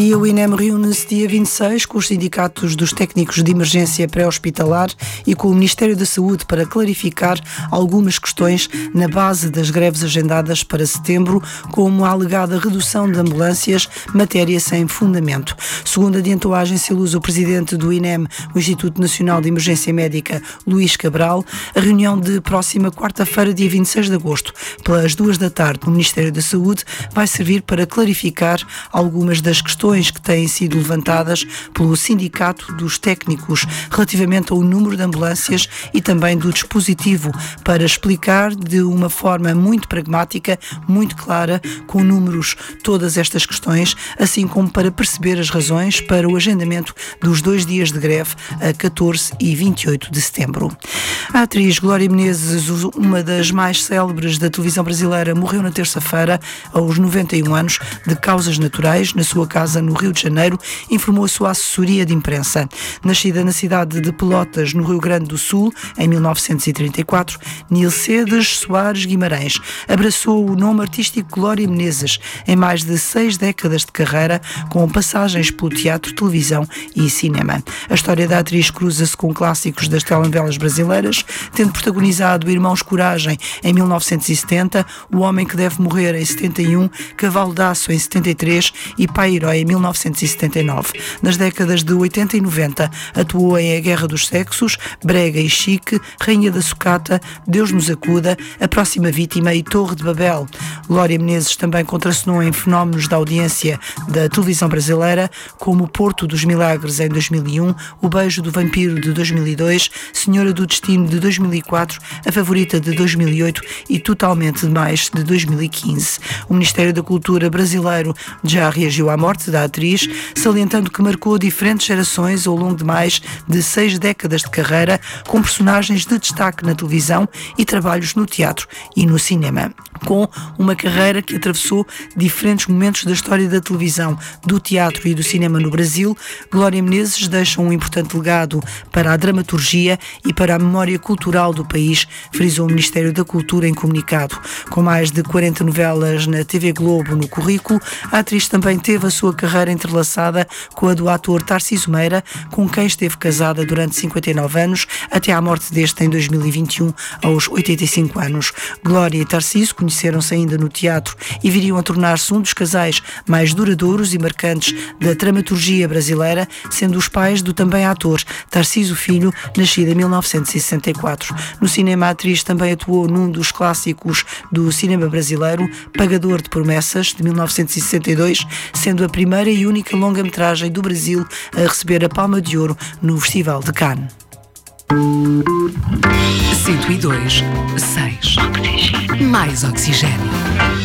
E o INEM reúne-se dia 26 com os sindicatos dos técnicos de emergência pré-hospitalar e com o Ministério da Saúde para clarificar algumas questões na base das greves agendadas para setembro, como a alegada redução de ambulâncias, matéria sem fundamento. Segundo adiantou a agência Lusa o presidente do INEM, o Instituto Nacional de Emergência Médica, Luís Cabral, a reunião de próxima quarta-feira, dia 26 de agosto, pelas 2 da tarde, no Ministério da Saúde, vai servir para clarificar algumas das questões que têm sido levantadas pelo Sindicato dos Técnicos relativamente ao número de ambulâncias e também do dispositivo, para explicar de uma forma muito pragmática, muito clara, com números, todas estas questões, assim como para perceber as razões para o agendamento dos 2 dias de greve a 14 e 28 de setembro. A atriz Glória Menezes, uma das mais célebres da televisão brasileira, morreu na terça-feira, aos 91 anos, de causas naturais, na sua casa no Rio de Janeiro, informou a sua assessoria de imprensa. Nascida na cidade de Pelotas, no Rio Grande do Sul, em 1934, Nilcedes Soares Guimarães abraçou o nome artístico Glória Menezes em mais de 6 décadas de carreira, com passagens pelo teatro, televisão e cinema. A história da atriz cruza-se com clássicos das telenovelas brasileiras, tendo protagonizado Irmãos Coragem em 1970, O Homem que Deve Morrer em 71, Cavalo de Aço em 73 e Pai Herói em 1979. Nas décadas de 80 e 90, atuou em A Guerra dos Sexos, Brega e Chique, Rainha da Sucata, Deus nos acuda, A Próxima Vítima e Torre de Babel. Glória Menezes também contracenou em fenómenos da audiência da televisão brasileira, como O Porto dos Milagres em 2001, O Beijo do Vampiro de 2002, Senhora do Destino de 2004, A Favorita de 2008 e Totalmente Demais de 2015. O Ministério da Cultura brasileiro já reagiu à morte da atriz, salientando que marcou diferentes gerações ao longo de mais de 6 décadas de carreira, com personagens de destaque na televisão e trabalhos no teatro e no cinema. Com uma carreira que atravessou diferentes momentos da história da televisão, do teatro e do cinema no Brasil, Glória Menezes deixa um importante legado para a dramaturgia e para a memória cultural do país, frisou o Ministério da Cultura em comunicado. Com mais de 40 novelas na TV Globo no currículo, a atriz também teve a sua carreira entrelaçada com a do ator Tarcísio Meira, com quem esteve casada durante 59 anos, até à morte deste em 2021, aos 85 anos. Glória e Tarcísio conheceram-se ainda no teatro e viriam a tornar-se um dos casais mais duradouros e marcantes da dramaturgia brasileira, sendo os pais do também ator Tarcísio Filho, nascido em 1964. No cinema, a atriz também atuou num dos clássicos do cinema brasileiro, Pagador de Promessas, de 1962, sendo a primeira e única longa-metragem do Brasil a receber a Palma de Ouro no Festival de Cannes. 102.6 Mais oxigênio.